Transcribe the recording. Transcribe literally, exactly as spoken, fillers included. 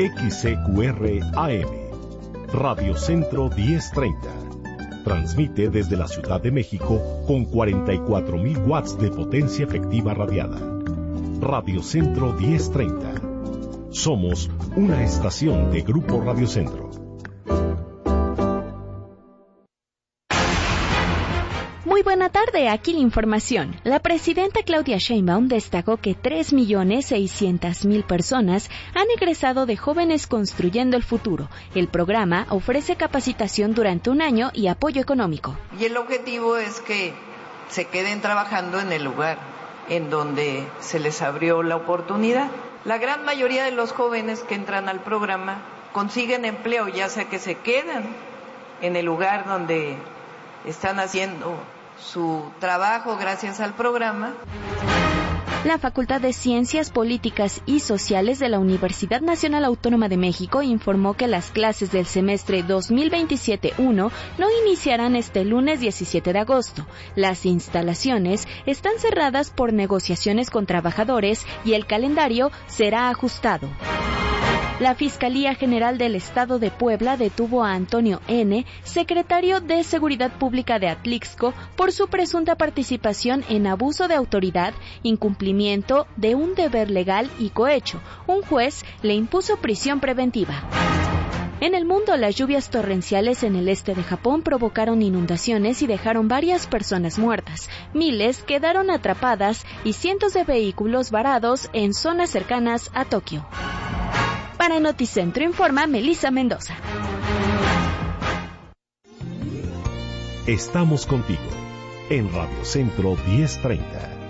X C Q R A M, Radio Centro diez treinta. Transmite desde la Ciudad de México con cuarenta y cuatro mil watts de potencia efectiva radiada. Radio Centro diez treinta. Somos una estación de Grupo Radio Centro. Muy buena tarde, aquí la información. La presidenta Claudia Sheinbaum destacó que tres millones seiscientas mil personas han egresado de Jóvenes Construyendo el Futuro. El programa ofrece capacitación durante un año y apoyo económico. Y el objetivo es que se queden trabajando en el lugar en donde se les abrió la oportunidad. La gran mayoría de los jóvenes que entran al programa consiguen empleo, ya sea que se quedan en el lugar donde están haciendo su trabajo gracias al programa. La Facultad de Ciencias Políticas y Sociales de la Universidad Nacional Autónoma de México informó que las clases del semestre dos mil veintisiete uno no iniciarán este lunes diecisiete de agosto. Las instalaciones están cerradas por negociaciones con trabajadores y el calendario será ajustado. La Fiscalía General del Estado de Puebla detuvo a Antonio N., secretario de Seguridad Pública de Atlixco, por su presunta participación en abuso de autoridad, incumplimiento de un deber legal y cohecho. Un juez le impuso prisión preventiva. En el mundo, las lluvias torrenciales en el este de Japón provocaron inundaciones y dejaron varias personas muertas. Miles quedaron atrapadas y cientos de vehículos varados en zonas cercanas a Tokio. Para Noticentro informa Melissa Mendoza. Estamos contigo en Radio Centro diez treinta.